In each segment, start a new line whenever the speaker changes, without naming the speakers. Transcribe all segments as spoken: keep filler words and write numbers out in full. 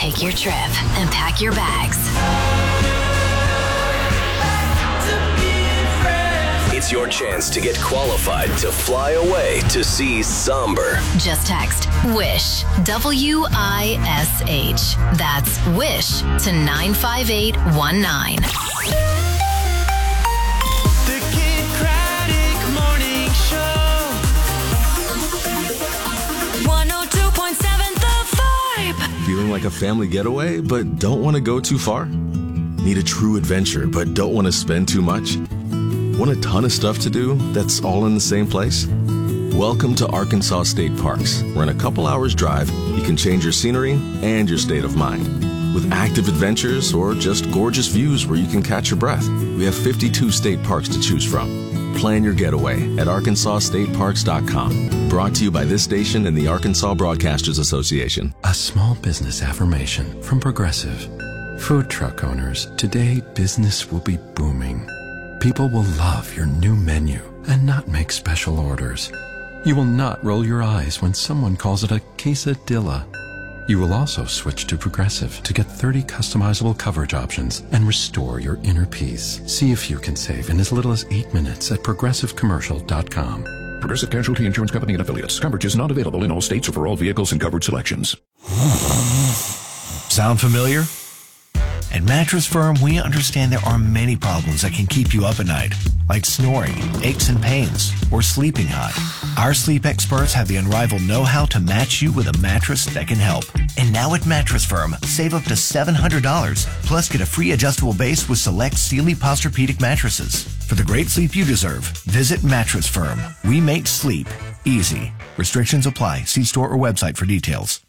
Take your trip and pack your bags.
It's your chance to get qualified to fly away to see Somber.
Just text WISH, W I S H. That's WISH to nine five eight one nine.
The Kid Craddock Morning Show. one oh two point seven The Vibe.
Feeling like a family getaway, but don't want to go too far? Need a true adventure, but don't want to spend too much? Want a ton of stuff to do that's all in the same place? Welcome to Arkansas State Parks, where in a couple hours drive, you can change your scenery and your state of mind. With active adventures or just gorgeous views where you can catch your breath, we have fifty-two state parks to choose from. Plan your getaway at arkansas state parks dot com. Brought to you by this station and the Arkansas Broadcasters Association.
A small business affirmation from Progressive. Food truck owners, today business will be booming. People will love your new menu and not make special orders. You will not roll your eyes when someone calls it a quesadilla. You will also switch to Progressive to get thirty customizable coverage options and restore your inner peace. See if you can save in as little as eight minutes at progressive commercial dot com.
Progressive Casualty Insurance Company and Affiliates. Coverage is not available in all states or for all vehicles and covered selections.
Sound familiar? At Mattress Firm, we understand there are many problems that can keep you up at night, like snoring, aches and pains, or sleeping hot. Our sleep experts have the unrivaled know-how to match you with a mattress that can help. And now at Mattress Firm, save up to seven hundred dollars, plus get a free adjustable base with select Sealy Posturepedic mattresses. For the great sleep you deserve, visit Mattress Firm. We make sleep easy. Restrictions apply. See store or website for details.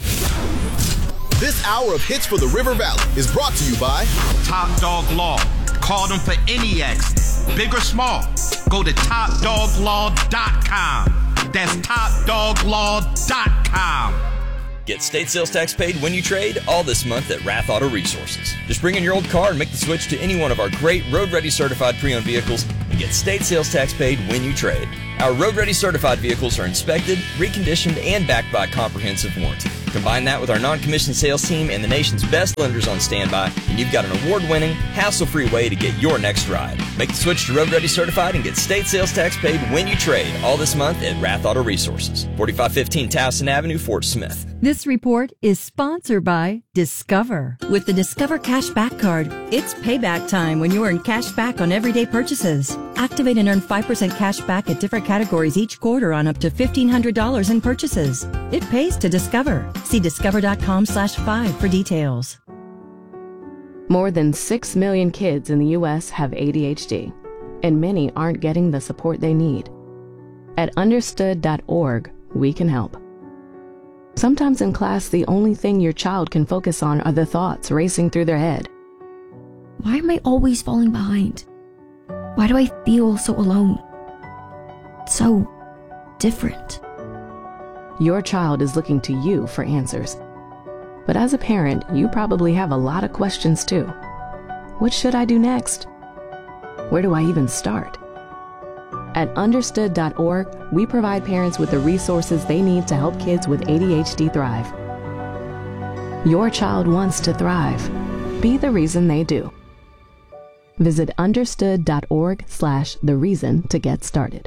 This hour of Hits for the River Valley is brought to you by
Top Dog Law. Call them for any accident, big or small. Go to top dog law dot com. That's top dog law dot com.
Get state sales tax paid when you trade all this month at Rath Auto Resources. Just bring in your old car and make the switch to any one of our great road-ready certified pre-owned vehicles and get state sales tax paid when you trade. Our road-ready certified vehicles are inspected, reconditioned, and backed by a comprehensive warranty. Combine that with our non-commissioned sales team and the nation's best lenders on standby, and you've got an award-winning, hassle-free way to get your next ride. Make the switch to Road Ready Certified and get state sales tax paid when you trade all this month at Rath Auto Resources. forty-five fifteen Towson Avenue, Fort Smith.
This report is sponsored by Discover. With the Discover Cashback Card, it's payback time when you earn cash back on everyday purchases. Activate and earn five percent cash back at different categories each quarter on up to fifteen hundred dollars in purchases. It pays to Discover. See discover.com slash five for details.
More than six million kids in the U S have A D H D, and many aren't getting the support they need. At understood dot org, we can help. Sometimes in class, the only thing your child can focus on are the thoughts racing through their head.
Why am I always falling behind? Why do I feel so alone? So different.
Your child is looking to you for answers. But as a parent, you probably have a lot of questions too. What should I do next? Where do I even start? At understood dot org, we provide parents with the resources they need to help kids with A D H D thrive. Your child wants to thrive. Be the reason they do. Visit understood dot org slash the reason to get started.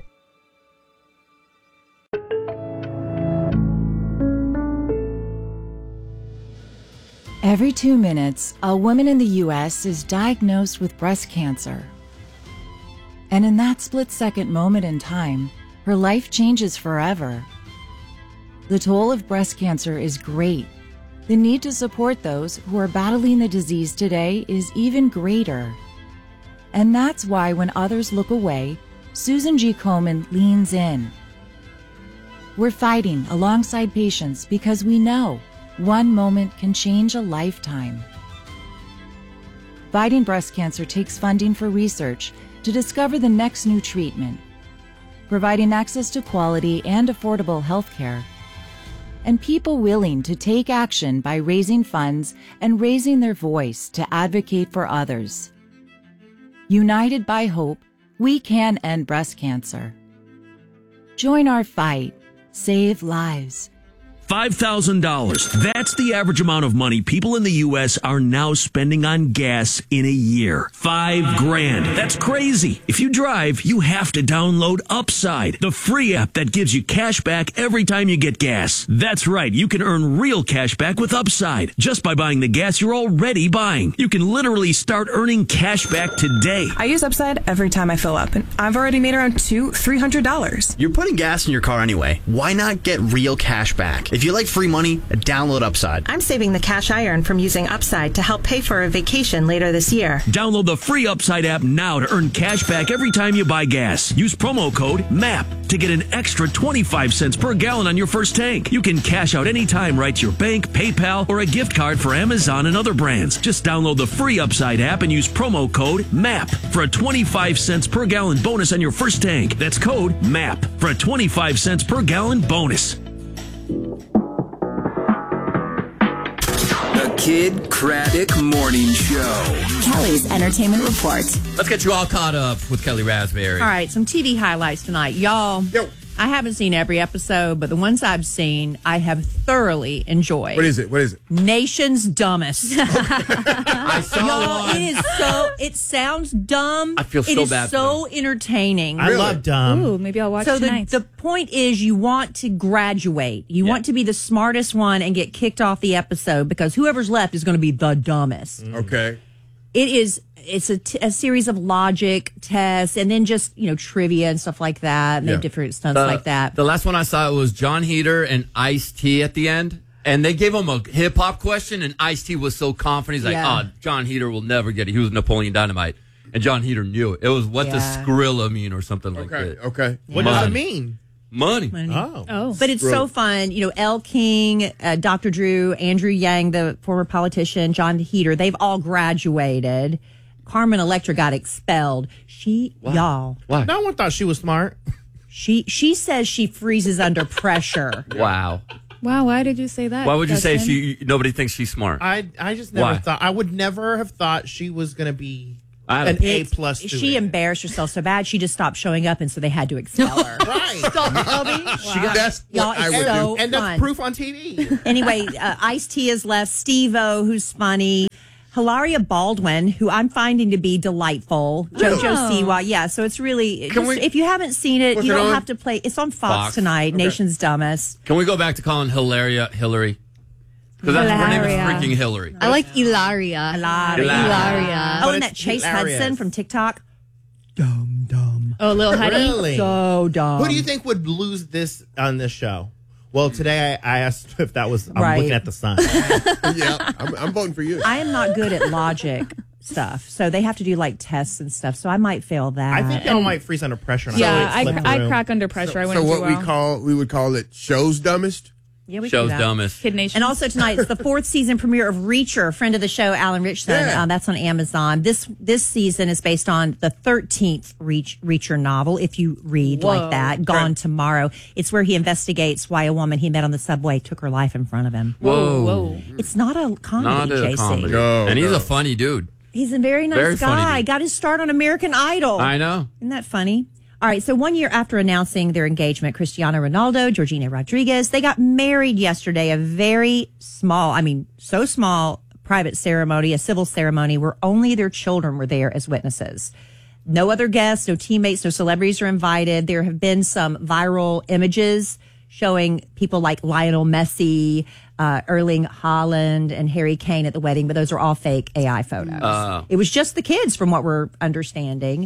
Every two minutes, a woman in the U S is diagnosed with breast cancer. And in that split-second moment in time, her life changes forever. The toll of breast cancer is great. The need to support those who are battling the disease today is even greater. And that's why when others look away, Susan G. Komen leans in. We're fighting alongside patients because we know one moment can change a lifetime. Fighting breast cancer takes funding for research to discover the next new treatment, providing access to quality and affordable health care, and people willing to take action by raising funds and raising their voice to advocate for others. United by hope, we can end breast cancer. Join our fight. Save lives.
five thousand dollars. That's the average amount of money people in the U S are now spending on gas in a year. Five grand. That's crazy. If you drive, you have to download Upside, the free app that gives you cash back every time you get gas. That's right. You can earn real cash back with Upside just by buying the gas you're already buying. You can literally start earning cash back today.
I use Upside every time I fill up, and I've already made around two, three hundred dollars.
You're putting gas in your car anyway. Why not get real cash back? If you like free money, download Upside.
I'm saving the cash I earn from using Upside to help pay for a vacation later this year.
Download the free Upside app now to earn cash back every time you buy gas. Use promo code M A P to get an extra twenty-five cents per gallon on your first tank. You can cash out anytime right to your bank, PayPal, or a gift card for Amazon and other brands. Just download the free Upside app and use promo code M A P for a twenty-five cents per gallon bonus on your first tank. That's code M A P for a twenty-five cents per gallon bonus.
The Kid Craddock Morning Show.
Kelly's Entertainment Report.
Let's get you all caught up with Kelly Raspberry.
All right, some T V highlights tonight. Y'all, Yo. I haven't seen every episode, but the ones I've seen, I have thoroughly enjoyed.
What is it? What is it?
Nation's Dumbest.
I saw
Y'all,
one.
it is so, it sounds dumb.
I feel so
it is
bad for
so entertaining.
I love dumb.
Ooh, maybe I'll watch
so
tonight.
the, the point is you want to graduate. You
Yeah.
want to be the smartest one and get kicked off the episode because whoever's left is going to be the dumbest.
Okay.
It is, it's a, t- a series of logic tests and then just, you know, trivia and stuff like that. And they
Yeah.
have different stunts
The-
like that.
The last one I saw was John Heater and Ice-T at the end. And they gave him a hip-hop question, and Ice-T was so confident. He's like,
Yeah.
oh, John Heater will never get it. He was Napoleon Dynamite. And John Heater knew it. It was what
Yeah.
does Skrilla mean or something like
Okay.
that.
Okay.
What
Money.
does it mean?
Money.
Money.
Oh.
oh.
But it's so fun. You know, Elle King, uh, Doctor Drew, Andrew Yang, the former politician, John Heater, they've all graduated. Carmen Electra got expelled. She,
Why?
y'all,
Why?
No one thought she was smart.
she she says she freezes under pressure.
Wow.
Wow, why did you say that?
Why would you say
Dustin?
she? Nobody thinks she's smart.
I I just never
Why?
thought I would never have thought she was going to be
I
an
don't-
A
It's-
plus.
She
student.
embarrassed herself so bad she just stopped showing up, and so they had to expel her.
Right.
Stop, Elby.
She got, that's
Y'all,
what I
it's
would
so
do.
And
fun.
that's proof on T V.
Anyway, uh, Ice-T has left. Steve-O, who's funny. Hilaria Baldwin, who I'm finding to be delightful.
Really?
JoJo Siwa. Yeah, so it's really,
Can
just,
we-
if you haven't seen it,
What's
you
it
don't
on?
have to play. It's on Fox,
Fox.
tonight,
Okay.
Nation's Dumbest.
Can we go back to calling Hilaria Hillary? Because her name is
Hilaria.
freaking Hillary.
I like Ilaria.
Hilaria.
Hilaria.
Oh,
But
and
it's
that Chase
hilarious.
Hudson from TikTok.
Oh, Lil Huddy.
Really?
So dumb.
Who do you think would lose this on this show? Well, today I, I asked if that was. I'm
Right.
looking at the sun.
yeah, I'm, I'm voting for you.
I am not good at logic stuff, so they have to do like tests and stuff, so I might fail that.
I think y'all might freeze under pressure. And
Yeah,
I,
I,
slip
I
through.
crack under pressure. I
So
wouldn't
what
do
we
well.
call we would call it show's dumbest.
Yeah, we
Show's
can do that.
dumbest.
Kid Nation.
And also tonight, it's the fourth season premiere of Reacher, friend of the show, Alan Richson.
Yeah.
Uh, that's on Amazon. This this season is based on the thirteenth Reach, Reacher novel, if you read
Whoa.
like that, Gone Tomorrow. It's where he investigates why a woman he met on the subway took her life in front of him.
Whoa.
Whoa.
It's not a comedy,
Not a
J C.
comedy.
No,
and he's
no.
a funny dude.
He's a very nice
Very funny
guy.
dude.
Got his start on American Idol.
I know.
Isn't that funny? All right, so one year after announcing their engagement, Cristiano Ronaldo, Georgina Rodriguez, they got married yesterday, a very small, I mean, so small private ceremony, a civil ceremony where only their children were there as witnesses. No other guests, no teammates, no celebrities are invited. There have been some viral images showing people like Lionel Messi, uh, Erling Haaland, and Harry Kane at the wedding, but those are all fake A I photos.
Oh.
It was just the kids, from what we're understanding.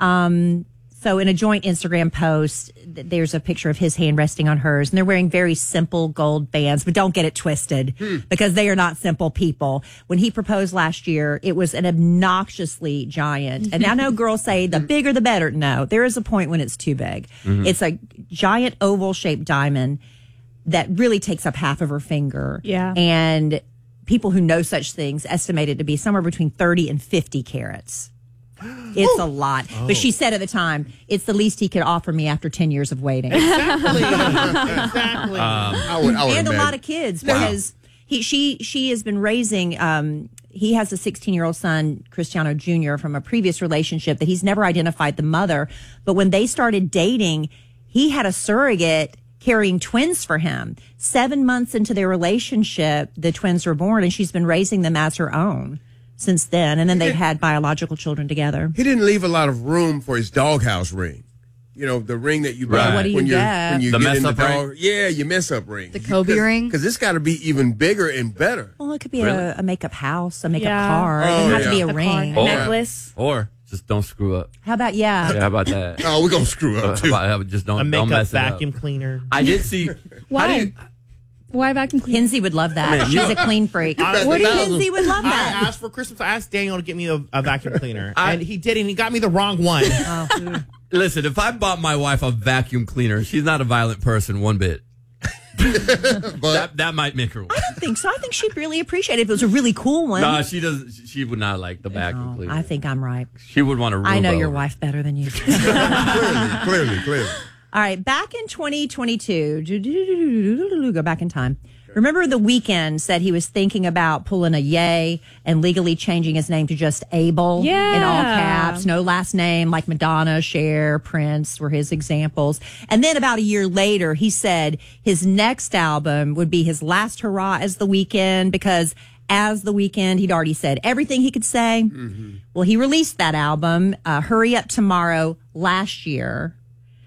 Um, so in a joint Instagram post, th- there's a picture of his hand resting on hers, and they're wearing very simple gold bands, but don't get it twisted because they are not simple people. When he proposed last year, it was an obnoxiously giant. And I know girls say the bigger the better. No, there is a point when it's too big.
Mhm.
It's a giant oval shaped diamond that really takes up half of her finger.
Yeah.
And people who know such things estimate it to be somewhere between thirty and fifty carats. It's a lot.
Oh.
But she said at the time, it's the least he could offer me after ten years of waiting.
Exactly. exactly.
Um,
I would, I would
and a
imagine.
lot of kids
Wow.
because he she she has been raising um he has a sixteen year old son, Cristiano Junior, from a previous relationship that he's never identified the mother, but when they started dating, he had a surrogate carrying twins for him. Seven months into their relationship, the twins were born, and she's been raising them as her own since then. And then they've had biological children together.
He didn't leave a lot of room for his doghouse ring. You know, the ring that you buy
Right. What do you
when, you're,
get?
when you
The
get
mess
in the
up ring?
dog. Yeah, your mess up ring.
The Kobe ring?
Because it's got to be even bigger and better.
Well, it could be
Really?
a, a makeup house, a makeup
Yeah.
car. It
Oh,
doesn't have to
yeah.
be a,
A
ring.
car,
Or-
necklace.
Or just don't screw up.
How about, yeah.
Yeah, how about that?
Oh, we're going to screw
Uh,
up,
how
too.
about- how about just don't,
A
don't
makeup
mess it
vacuum
up.
cleaner.
I did see.
Why?
How do you,
Why vacuum cleaner?
Kinsey would love that.
I mean,
She's
you-
a clean freak.
I-
What do you,
I-
Kinsey would love
I
that.
asked for Christmas. I asked Daniel to get me a, a vacuum cleaner,
I-
and he did, and he got me the wrong one.
listen, if I bought my wife a vacuum cleaner, she's not a violent person one bit. that, that might make her.
I don't think so. I think she'd really appreciate it if it was a really cool one.
No, she doesn't. She would not like the vacuum
No,
cleaner.
I think I'm right.
She would want to.
I know
Roomba
your
over.
wife better than you.
clearly, clearly, clearly.
All right, back in twenty twenty-two, go back in time. Remember The Weeknd said he was thinking about pulling a Ye and legally changing his name to just Abel in all
Yeah.
caps, no last name, like Madonna, Cher, Prince were his examples. And then about a year later, he said his next album would be his last hurrah as The Weeknd because as The Weeknd, he'd already said everything he could say. Mm-hmm. Well, he released that album, uh, Hurry Up Tomorrow, last year.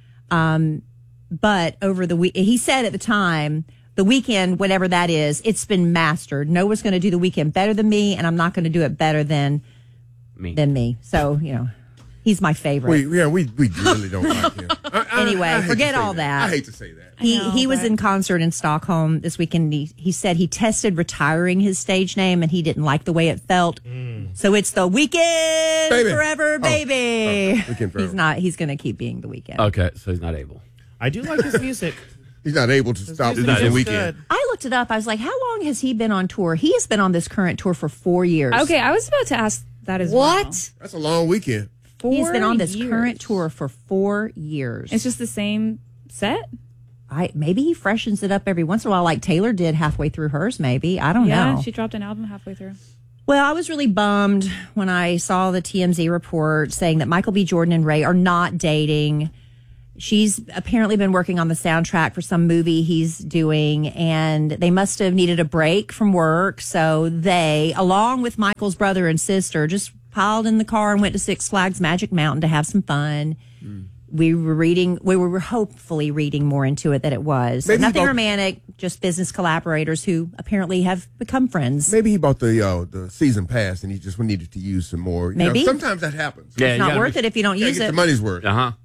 Um, but over the week, he said at the time, The Weeknd, whatever that is, it's been mastered. Noah's going to do The Weeknd better than me, and I'm not going to do it better than
me.
Than me. So, you know, he's my favorite.
We, yeah, we, we really don't like him. I, I,
Anyway,
I hate to
forget
say
all that.
I hate to say that.
He
know,
he was
but-
in concert in Stockholm this weekend. He, he said he tested retiring his stage name and he didn't like the way it felt. So it's The Weeknd
Baby.
forever,
Oh,
baby.
oh, Weeknd forever.
He's not. He's going to keep being The Weeknd.
Okay, so he's not able.
I do like his music.
He's not able to stop
music
the
is
weekend.
good.
I looked it up. I was like, how long has he been on tour? He has been on this current tour for four years.
Okay, I was about to ask that as
What?
well.
That's a long weekend.
He's been
Four
on this
years.
current tour for four years.
It's just the same set?
I maybe he freshens it up every once in a while, like Taylor did halfway through hers. Maybe I don't
yeah,
know.
she dropped an album halfway through.
Well, I was really bummed when I saw the T M Z report saying that Michael B. Jordan and Ray are not dating. She's apparently been working on the soundtrack for some movie he's doing, and they must have needed a break from work. So they, along with Michael's brother and sister, just piled in the car and went to Six Flags Magic Mountain to have some fun. Mm. We were reading, we were hopefully reading more into it that it was.
Maybe
Nothing
about-
romantic, just business collaborators who apparently have become friends.
Maybe he bought the uh, the season pass and he just needed to use some more. You know,
Maybe.
sometimes that happens.
Yeah,
It's
you
not
gotta
worth
be-
it if you don't
You gotta
use
get
it.
the money's worth.
Uh huh.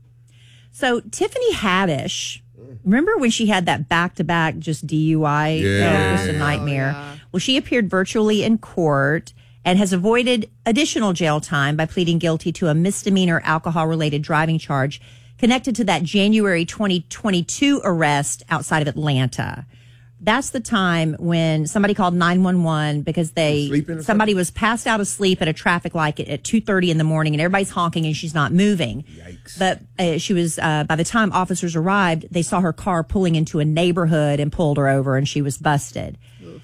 So Tiffany Haddish, remember when she had that back-to-back just D U I?
Yeah.
It was a nightmare. Well, she appeared virtually in court and has avoided additional jail time by pleading guilty to a misdemeanor alcohol-related driving charge connected to that January twenty twenty-two arrest outside of Atlanta. That's the time when somebody called nine one one because they
Sleeping or
somebody was passed out asleep at a traffic light at, at two thirty in the morning, and everybody's honking and she's not moving.
Yikes.
But uh, she was uh, by the time officers arrived, they saw her car pulling into a neighborhood and pulled her over, and she was busted.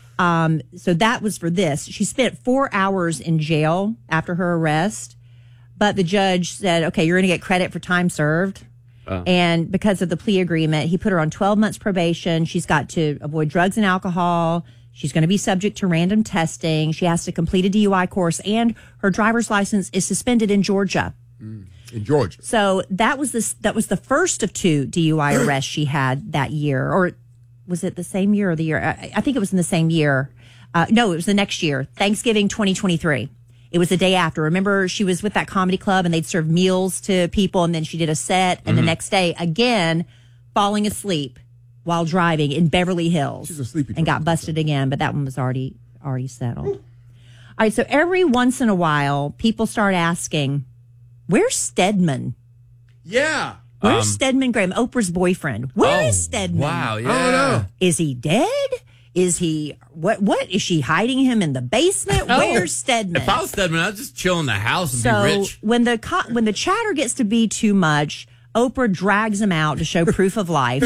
Um, so that was for this. She spent four hours in jail after her arrest, but the judge said, "Okay, you're going to get credit for time served."
Oh.
And because of the plea agreement, he put her on twelve months probation. She's got to avoid drugs and alcohol. She's going to be subject to random testing. She has to complete a D U I course, and her driver's license is suspended in Georgia.
Mm. In Georgia.
So that was this. That was the first of two D U I arrests she had that year, or was it the same year or the year? I, I think it was in the same year. Uh, no, it was the next year, Thanksgiving twenty twenty-three. It was the day after. Remember, she was with that comedy club and they'd serve meals to people, and then she did a set, and
Mhm.
the next day, again, falling asleep while driving in Beverly Hills.
She's a sleepy
and got busted again, but that one was already already settled. All right, so every once in a while, people start asking, "Where's Stedman?
Yeah.
Where's
Um,
Stedman Graham, Oprah's boyfriend? Where is
Oh,
Stedman?
wow, yeah.
I don't know.
Is he dead? Is he what? What is she hiding him in the basement?
Oh.
Where's Stedman?"
If I was Stedman, I'd just chill in the house and
so
be rich.
when the co- when the chatter gets to be too much, Oprah drags him out to show proof of life.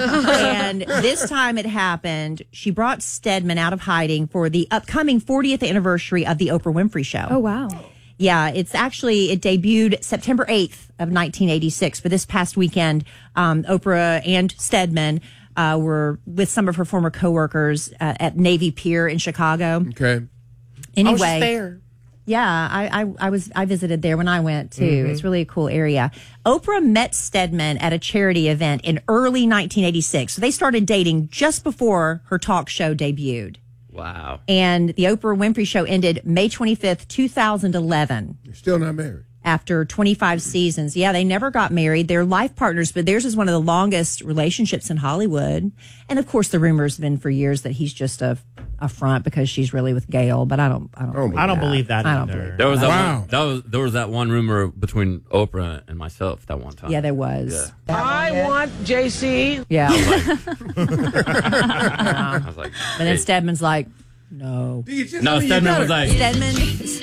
And this time it happened. She brought Stedman out of hiding for the upcoming fortieth anniversary of the Oprah Winfrey Show.
Oh, wow.
Yeah, it's actually, it debuted September eighth of nineteen eighty-six, but this past weekend, um, Oprah and Stedman uh, were with some of her former coworkers uh, at Navy Pier in Chicago.
Okay.
Anyway,
I was just there.
Yeah, I, I, I was I visited there when I went too.
Mhm.
It's really a cool area. Oprah met Stedman at a charity event in early nineteen eighty-six. So they started dating just before her talk show debuted.
Wow.
And the Oprah Winfrey Show ended May twenty-fifth, two thousand eleven.
You're still not married.
After twenty-five seasons. Yeah, they never got married. They're life partners, but theirs is one of the longest relationships in Hollywood. And of course, the rumor's been for years that he's just a, a front because she's really with Gail, but I don't I don't, believe,
I don't
that.
believe that
I don't
either.
believe
There was
that.
that one, that was there was that one rumor between Oprah and myself that one time.
Yeah, there was.
Yeah.
I want J C.
Yeah.
I was like,
But then Stedman's like, no.
No, Stedman was like,
Stedman,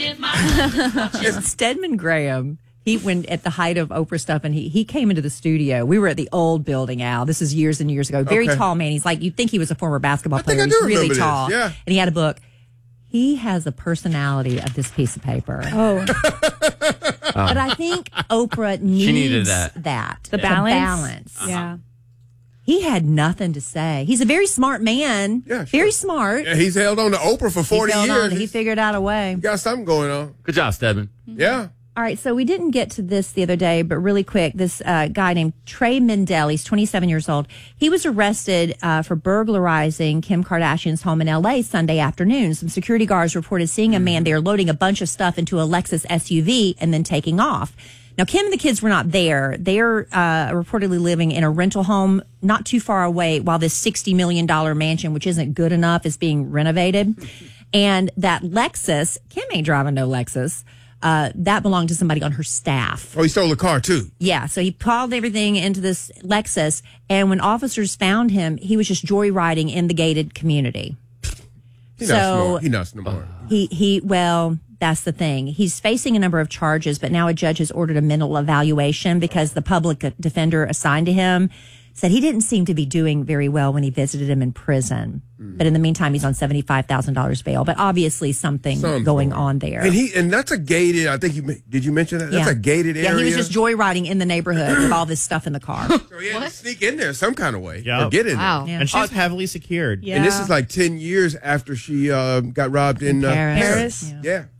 Stedman Graham. He went at the height of Oprah stuff, and he he came into the studio. We were at the old building, Al. This is years and years ago. Very
Okay.
tall man. He's like, you'd think he was a former basketball
I think
player.
I
He's
do
really
remember this,
tall.
yeah.
And he had a book. He has the personality of this piece of paper.
Oh.
But I think Oprah needs
needed that.
that.
The balance?
balance.
Yeah.
He had nothing to say. He's a very smart man.
Yeah,
Very smart.
Yeah, he's held on to Oprah for forty
he held
years.
on. He figured out a way.
He got something going on.
good job, Stedman.
Yeah.
All right, so we didn't get to this the other day, but really quick, this uh, guy named Trey Mendel, he's twenty-seven years old. He was arrested uh, for burglarizing Kim Kardashian's home in L A Sunday afternoon. Some security guards reported seeing a man there loading a bunch of stuff into a Lexus S U V and then taking off. Now, Kim and the kids were not there. They're uh, reportedly living in a rental home not too far away while this sixty million dollars mansion, which isn't good enough, is being renovated. And that Lexus, Kim ain't driving no Lexus. Uh, that belonged to somebody on her staff.
Oh, he stole a car too.
Yeah, so he piled everything into this Lexus, and when officers found him, he was just joyriding in the gated community.
He's
so
not smart. He's not smart.
he he well, that's the thing. He's facing a number of charges, but now a judge has ordered a mental evaluation because the public defender assigned to him said he didn't seem to be doing very well when he visited him in prison.
Mm.
But in the meantime, he's on seventy-five thousand dollars bail. But obviously something
Something.
going on there.
And he and that's a gated. I think you ma- did you mention that? That's
Yeah.
a gated area.
Yeah, he was just joyriding in the neighborhood with all this stuff in the car.
So he had to sneak in there some kind of way.
Yep.
Or get in
Wow.
there.
Yeah.
And she's heavily secured.
Yeah.
And this is like ten years after she uh, got robbed in,
In
uh,
Paris.
Paris.
Paris.
Yeah.